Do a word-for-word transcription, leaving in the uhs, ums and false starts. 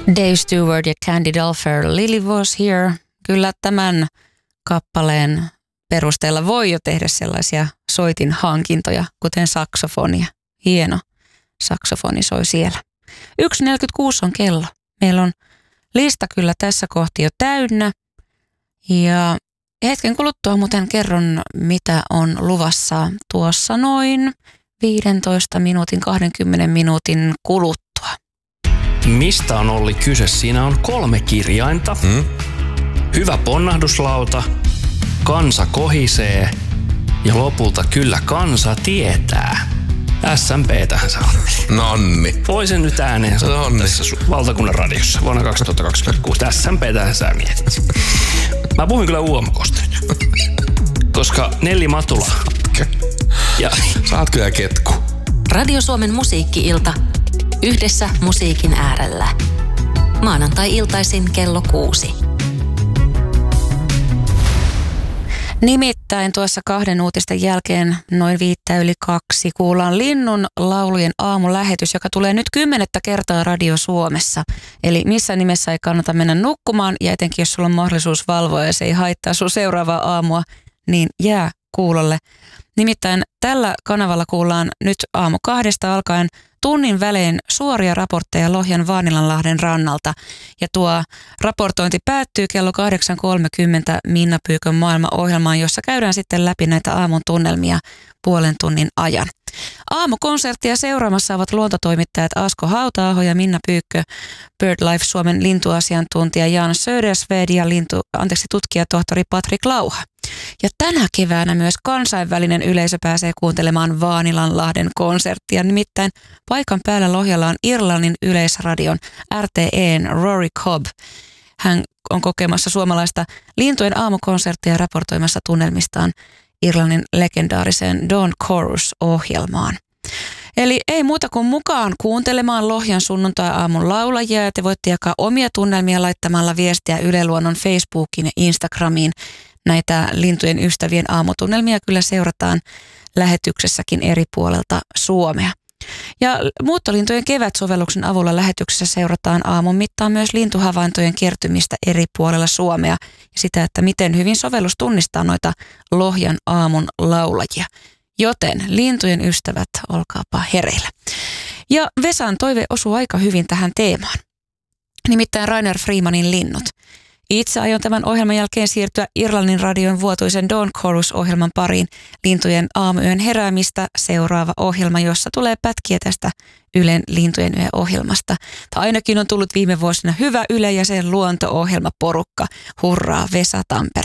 Dave Stewart ja Candy Dulfer, Lily Was Here. Kyllä tämän kappaleen perusteella voi jo tehdä sellaisia soitin hankintoja, kuten saksofonia. Hieno saksofoni soi siellä. yksi neljäkymmentäkuusi on kello. Meillä on lista kyllä tässä kohti jo täynnä. Ja hetken kuluttua muuten kerron, mitä on luvassa tuossa noin viidentoista minuutin, kahdenkymmenen minuutin kuluttua. Mistä on Olli kyse? Siinä on kolme kirjainta. Hmm? Hyvä ponnahduslauta, kansa kohisee ja lopulta kyllä kansa tietää. S M P:tähän sä olet. Nonni. Voi sen nyt ääneen sanoa Nonni. Tässä valtakunnan radiossa vuonna kaksituhattakaksikymmentäkuusi. S M P:tähän sä mietit. Mä puhuin kyllä U M K:sta nyt. Koska Nelli Matula. Ja sä oot kyllä ketku. Radio Suomen musiikki-ilta. Yhdessä musiikin äärellä. Maanantai-iltaisin kello kuusi. Nimittäin tuossa kahden uutisten jälkeen noin viittä yli kaksi kuullaan Linnun laulujen aamulähetys, joka tulee nyt kymmenettä kertaa Radio Suomessa. Eli missään nimessä ei kannata mennä nukkumaan ja etenkin jos sulla on mahdollisuus valvoa ja se ei haittaa sun seuraavaa aamua, niin jää kuulolle. Nimittäin tällä kanavalla kuullaan nyt aamu kahdesta alkaen tunnin välein suoria raportteja Lohjan Vaanilanlahden rannalta. Ja tuo raportointi päättyy kello kahdeksan kolmekymmentä Minna Pyykön maailmaohjelmaan, jossa käydään sitten läpi näitä aamun tunnelmia puolen tunnin ajan. Aamukonserttia seuraamassa ovat luontotoimittajat Asko Hauta-aho ja Minna Pyykkö, BirdLife Suomen lintuasiantuntija Jan Södersved ja lintu, anteeksi, tutkijatohtori Patrik Lauha. Ja tänä keväänä myös kansainvälinen yleisö pääsee kuuntelemaan Vaanilanlahden konserttia. Nimittäin paikan päällä Lohjalla on Irlannin yleisradion R T E:n Rory Cobb. Hän on kokemassa suomalaista lintujen aamukonserttia ja raportoimassa tunnelmistaan Irlannin legendaariseen Dawn Chorus-ohjelmaan. Eli ei muuta kuin mukaan kuuntelemaan Lohjan sunnuntai-aamun laulajia ja te voitte jakaa omia tunnelmia laittamalla viestiä Yle Luonnon Facebookiin ja Instagramiin. Näitä lintujen ystävien aamutunnelmia kyllä seurataan lähetyksessäkin eri puolelta Suomea. Ja muuttolintujen kevätsovelluksen avulla lähetyksessä seurataan aamun mittaan myös lintuhavaintojen kertymistä eri puolella Suomea ja sitä, että miten hyvin sovellus tunnistaa noita Lohjan aamun laulajia. Joten lintujen ystävät, olkaapa hereillä. Ja Vesan toive osuu aika hyvin tähän teemaan. Nimittäin Rainer Freemanin linnut. Itse aion tämän ohjelman jälkeen siirtyä Irlannin radion vuotuisen Dawn Chorus-ohjelman pariin. Lintujen aamuyön heräämistä seuraava ohjelma, jossa tulee pätkiä tästä Ylen Lintujen yö-ohjelmasta. Tai ainakin on tullut viime vuosina hyvä Yle ja sen luonto-ohjelmaporukka. Hurraa Vesa Tampere.